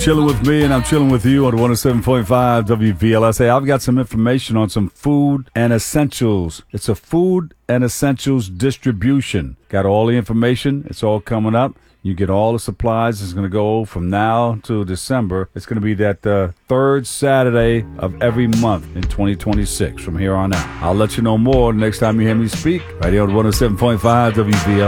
chilling with me, and I'm chilling with you on 107.5 WVLS. Hey, I've got some information on some food and essentials. It's a food and essentials distribution. Got all the information. It's all coming up. You get all the supplies. It's going to go from now to December. It's going to be that third Saturday of every month in 2026 from here on out. I'll let you know more next time you hear me speak right here on 107.5 WVLS.